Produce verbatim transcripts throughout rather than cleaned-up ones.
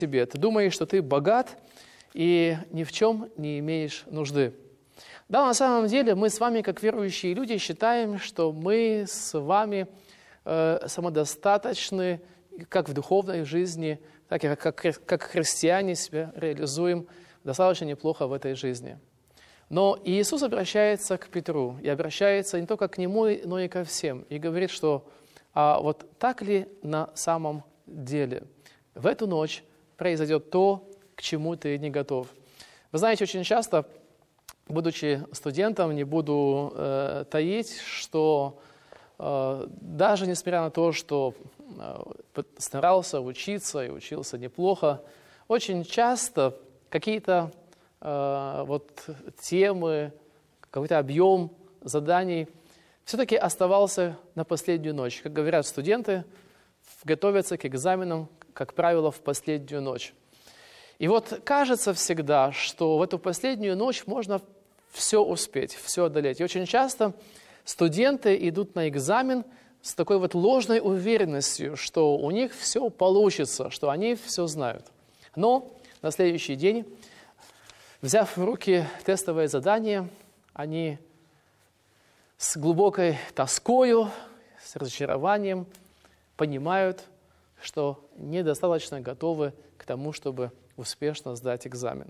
тебе. Ты думаешь, что ты богат и ни в чем не имеешь нужды. Да, на самом деле мы с вами, как верующие люди, считаем, что мы с вами э, самодостаточны как в духовной жизни, так и как, как, как христиане себя реализуем достаточно неплохо в этой жизни. Но Иисус обращается к Петру, и обращается не только к нему, но и ко всем, и говорит, что а вот так ли на самом деле в эту ночь произойдет то, к чему ты не готов. Вы знаете, очень часто, будучи студентом, не буду э, таить, что э, даже несмотря на то, что э, старался учиться и учился неплохо, очень часто какие-то э, вот темы, какой-то объем заданий все-таки оставался на последнюю ночь. Как говорят студенты, готовятся к экзаменам, как правило, в последнюю ночь. И вот кажется всегда, что в эту последнюю ночь можно все успеть, все одолеть. И очень часто студенты идут на экзамен с такой вот ложной уверенностью, что у них все получится, что они все знают. Но на следующий день, взяв в руки тестовое задание, они с глубокой тоскою, с разочарованием понимают, что недостаточно готовы к тому, чтобы успешно сдать экзамен.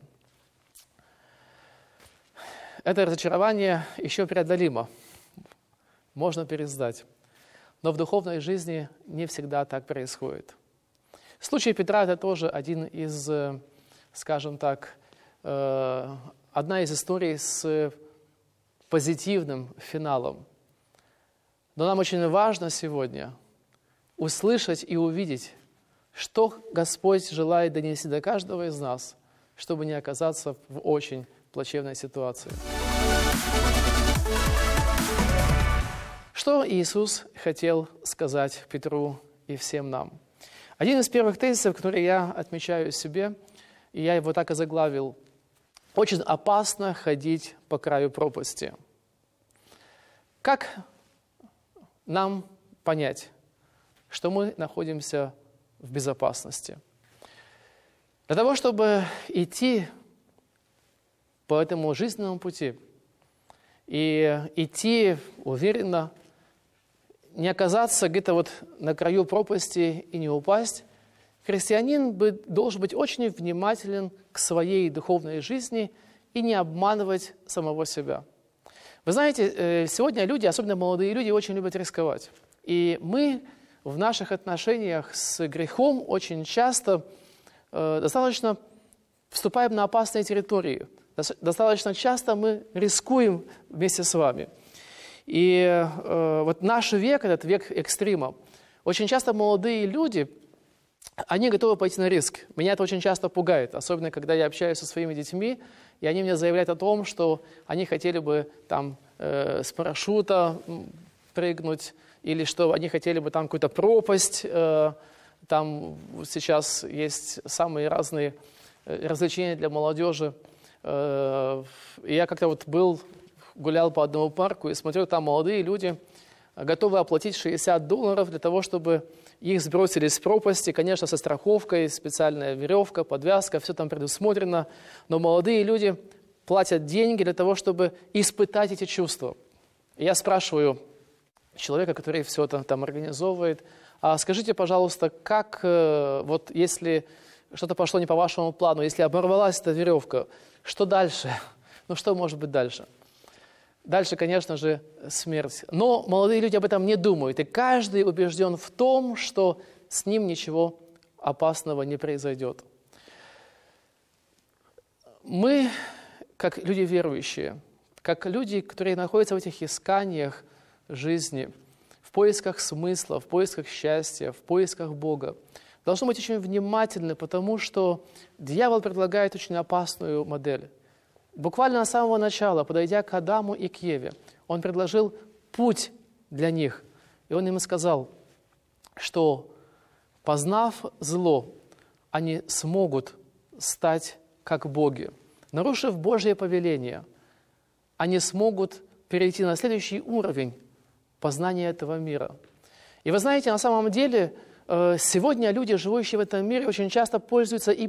Это разочарование еще преодолимо. Можно пересдать. Но в духовной жизни не всегда так происходит. Случай Петра – это тоже один из, скажем так, одна из историй с позитивным финалом. Но нам очень важно сегодня услышать и увидеть, что Господь желает донести до каждого из нас, чтобы не оказаться в очень плачевной ситуации. Что Иисус хотел сказать Петру и всем нам? Один из первых тезисов, который я отмечаю себе, и я его так и заглавил: очень опасно ходить по краю пропасти. Как нам понять, что мы находимся в безопасности? Для того, чтобы идти по этому жизненному пути и идти уверенно, не оказаться где-то вот на краю пропасти и не упасть, христианин должен быть очень внимателен к своей духовной жизни и не обманывать самого себя. Вы знаете, сегодня люди, особенно молодые люди, очень любят рисковать. И мы в наших отношениях с грехом очень часто э, достаточно вступаем на опасные территории. Достаточно часто мы рискуем вместе с вами. И э, вот наш век, этот век экстрима, очень часто молодые люди, они готовы пойти на риск. Меня это очень часто пугает, особенно когда я общаюсь со своими детьми, и они мне заявляют о том, что они хотели бы там э, с парашюта прыгнуть, или что они хотели бы там какую-то пропасть. Э, там сейчас есть самые разные развлечения для молодежи. Э, и я как-то вот был, гулял по одному парку и смотрел, там молодые люди готовы оплатить шестьдесят долларов для того, чтобы их сбросили с пропасти, конечно, со страховкой, специальная веревка, подвязка, все там предусмотрено. Но молодые люди платят деньги для того, чтобы испытать эти чувства. И я спрашиваю человека, который все это там организовывает: а скажите, пожалуйста, как, вот если что-то пошло не по вашему плану, если оборвалась эта веревка, что дальше? Ну, что может быть дальше? Дальше, конечно же, смерть. Но молодые люди об этом не думают, и каждый убежден в том, что с ним ничего опасного не произойдет. Мы, как люди верующие, как люди, которые находятся в этих исканиях жизни, в поисках смысла, в поисках счастья, в поисках Бога, должны быть очень внимательны, потому что дьявол предлагает очень опасную модель. Буквально с самого начала, подойдя к Адаму и к Еве, он предложил путь для них. И он им сказал, что, познав зло, они смогут стать как боги. Нарушив Божье повеление, они смогут перейти на следующий уровень познания этого мира. И вы знаете, на самом деле, сегодня люди, живущие в этом мире, очень часто пользуются и